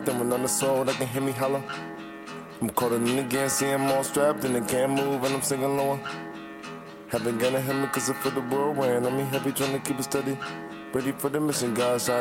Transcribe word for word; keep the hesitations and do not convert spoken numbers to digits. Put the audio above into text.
Then when on the soul, they can hear me holler. I'm colder than again, see him all strapped and they can't move and I'm singing lower. Haven't gonna hit me cause I feel the whirlwind. I mean, happy trying to keep it steady. Ready for the mission, God's eye.